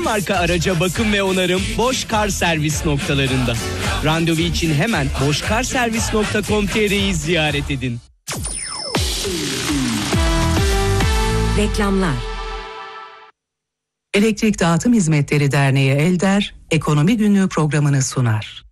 marka araca bakım ve onarım Boş Kar Servis noktalarında. Randevu için hemen boşkarservis.com.tr'yi ziyaret edin. Reklamlar. Elektrik Dağıtım Hizmetleri Derneği Elder, Ekonomi Günlüğü programını sunar.